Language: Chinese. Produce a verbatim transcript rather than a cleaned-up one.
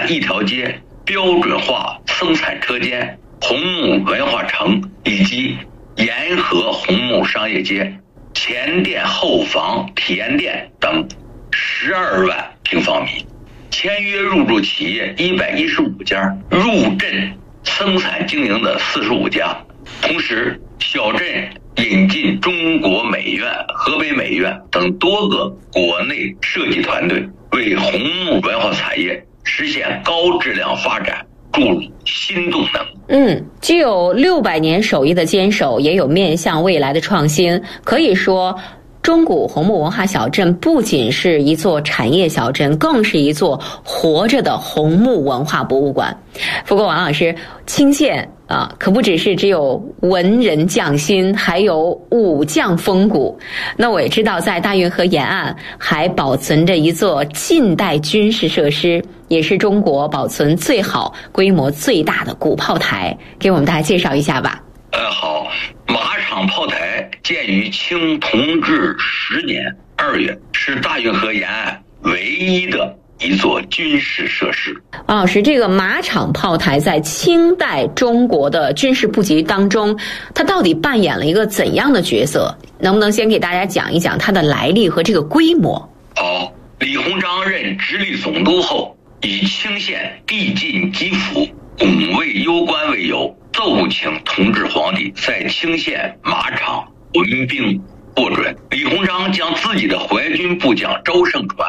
一条街、标准化生产车间、红木文化城以及沿河红木商业街、前店后房体验店等十二万平方米，签约入驻企业一百一十五家，入镇生产经营的四十五家。同时，小镇引进中国美院、河北美院等多个国内设计团队，为红木文化产业实现高质量发展注入新动能。 嗯，具有六百年手艺的坚守，也有面向未来的创新。可以说，中古红木文化小镇不仅是一座产业小镇，更是一座活着的红木文化博物馆。不过，王老师，清县啊，可不只是只有文人匠心，还有武将风骨。那我也知道，在大运河沿岸还保存着一座近代军事设施，也是中国保存最好、规模最大的古炮台。给我们大家介绍一下吧。 呃，好，马场炮台建于清同治十年二月，是大运河沿岸唯一的一座军事设施。 王老师，这个马场炮台在清代中国的军事布局当中，它到底扮演了一个怎样的角色？能不能先给大家讲一讲它的来历和这个规模？ 好，李鸿章任直隶总督后，以清县地近畿府，拱卫攸关为由，奏请同治皇帝在清县马场屯兵获准。李鸿章将自己的淮军部将周盛传